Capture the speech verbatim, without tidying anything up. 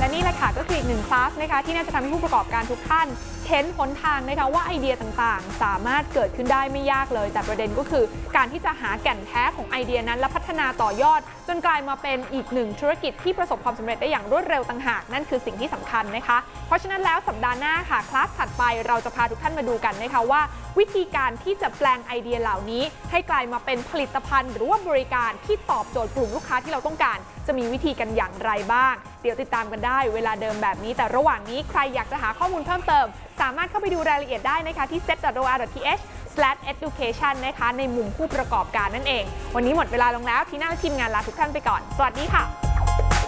นี่แหละค่ะก็คืออีกหนึ่งคลาสนะคะที่น่าจะทำให้ผู้ประกอบการทุกท่านเห็นหนทางนะคะว่าไอเดียต่างๆสามารถเกิดขึ้นได้ไม่ยากเลยแต่ประเด็นก็คือการที่จะหาแก่นแท้ของไอเดียนั้นและพัฒนาต่อยอดจนกลายมาเป็นอีกหนึ่งธุรกิจที่ประสบความสำเร็จได้อย่างรวดเร็วต่างหากนั่นคือสิ่งที่สำคัญนะคะเพราะฉะนั้นแล้วสัปดาห์หน้าค่ะคลาสถัดไปเราจะพาทุกท่านมาดูกันนะคะว่าวิธีการที่จะแปลงไอเดียเหล่านี้ให้กลายมาเป็นผลิตภัณฑ์หรือว่าบริการที่ตอบโจทย์กลุ่มลูกค้าที่เราต้องการจะมีวิธีกันอย่างไรบ้างเดี๋ยวติดตามกันได้เวลาเดิมแบบนี้แต่ระหว่างนี้ใครอยากจะหาข้อมูลเพิ่มเติมสามารถเข้าไปดูรายละเอียดได้นะคะที่ เซ็ต ดอท โอ อาร์ ดอท ที เอช สแลช เอดูเคชัน นะคะในมุมผู้ประกอบการนั่นเองวันนี้หมดเวลาลงแล้วทีน่าและทีมงานลาทุกท่านไปก่อนสวัสดีค่ะ